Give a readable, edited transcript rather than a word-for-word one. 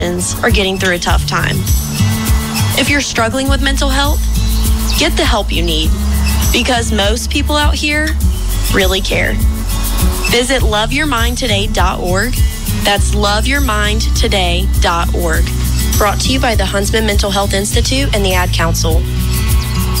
are getting through a tough time. If you're struggling with mental health, get the help you need, because most people out here really care. Visit loveyourmindtoday.org. That's loveyourmindtoday.org. Brought to you by the Huntsman Mental Health Institute and the Ad Council.